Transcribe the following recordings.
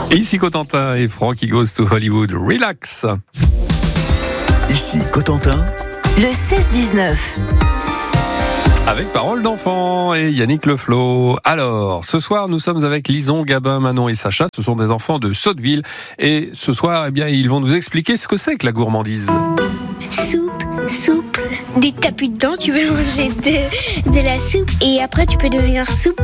Et ici Cotentin et Frankie Goes to Hollywood. Relax. Ici Cotentin. Le 16-19. Avec Parole d'enfant et Yannick Leflo. Alors, ce soir, nous sommes avec Lison, Gabin, Manon et Sacha. Ce sont des enfants de Sotteville. Et ce soir, eh bien, ils vont nous expliquer ce que c'est que la gourmandise. Souple. Dès que t'as plus de dents, tu peux manger de la soupe. Et après, tu peux devenir souple.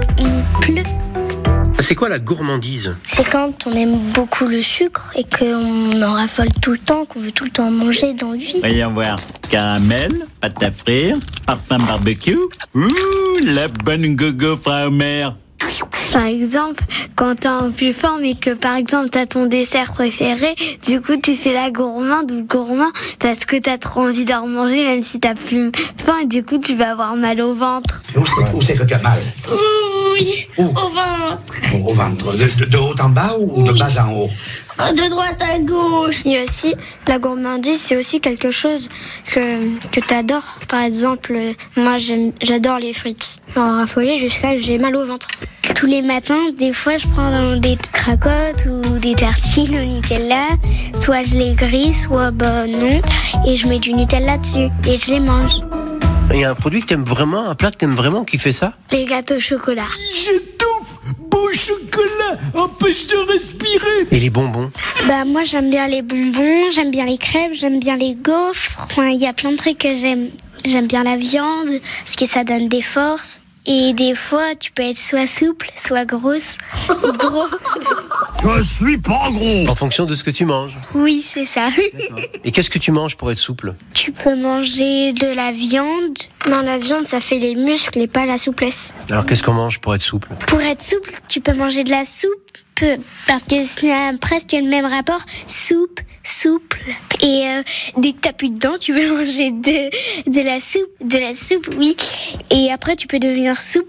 C'est quoi la gourmandise ? C'est quand on aime beaucoup le sucre et qu'on en raffole tout le temps, qu'on veut tout le temps manger dans le vie. Voyons voir. Caramel, pâte à frire, parfum barbecue. Ouh, la bonne gogo Frau-Mère. Par exemple, quand t'es en plus forme et que par exemple t'as ton dessert préféré, du coup tu fais la gourmande ou le gourmand parce que t'as trop envie d'en remanger même si t'as plus faim et du coup tu vas avoir mal au ventre. Où c'est que tu as mal? Oui, Où? au ventre. Au ventre. De haut en bas ou de bas en haut? De droite à gauche. Et aussi, la gourmandise, c'est aussi quelque chose que t'adores. Par exemple, moi j'adore les frites. J'en raffolais jusqu'à ce que j'ai mal au ventre. Tous les matins, des fois, je prends des cracottes ou des tartines au Nutella. Soit je les grille, soit non. Et je mets du Nutella dessus et je les mange. Il y a un produit que t'aimes vraiment, un plat que t'aimes vraiment qui fait ça ? Les gâteaux au chocolat. J'étouffe. Beau chocolat empêche de respirer. Et les bonbons ? Moi j'aime bien les bonbons, j'aime bien les crêpes, j'aime bien les gaufres. Enfin, il y a plein de trucs que j'aime. J'aime bien la viande, parce que ça donne des forces. Et des fois, tu peux être soit souple, soit grosse, ou gros. Je suis pas gros. En fonction de ce que tu manges. Oui, c'est ça. Et qu'est-ce que tu manges pour être souple ? Tu peux manger de la viande. Non, la viande, ça fait les muscles et pas la souplesse. Alors qu'est-ce qu'on mange pour être souple ? Pour être souple, tu peux manger de la soupe, parce que c'est presque le même rapport. Soupe, souple. Et dès que t'as plus de dents, tu peux manger de la soupe, oui. Et après, tu peux devenir souple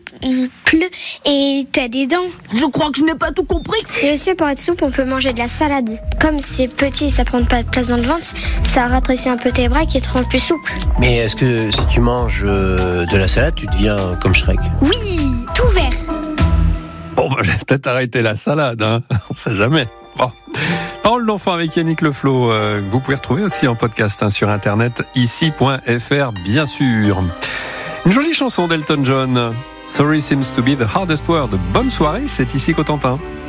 et t'as des dents. Je crois que je n'ai pas tout compris. Et aussi, pour être souple, on peut manger de la salade. Comme c'est petit et ça prend pas de place dans le ventre, ça ratrécit un peu tes bras qui te rend plus souple. Mais est-ce que si tu manges de la salade, tu deviens comme Shrek ? Oui, tout vert. Bon, je vais peut-être arrêter la salade, hein. On sait jamais. Bon. Parole d'enfant avec Yannick Leflo. Vous pouvez retrouver aussi en podcast sur internet, ici.fr, bien sûr. Une jolie chanson d'Elton John. Sorry seems to be the hardest word. Bonne soirée, c'est ici Cotentin.